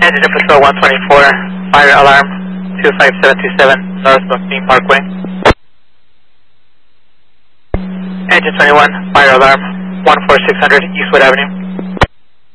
Engine to Patrol 124, fire alarm 25727, North McLean Parkway. Engine 21, fire alarm 14600, Eastwood Avenue.